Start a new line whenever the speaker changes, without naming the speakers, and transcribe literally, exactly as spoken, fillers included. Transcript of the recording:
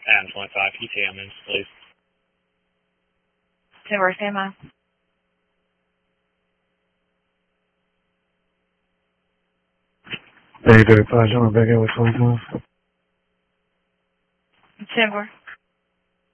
Adam twenty-five, can you take ambulance, please?
ten four, stand by.
Hey, thirty-five, you want to back in with twenty-five?
ten four.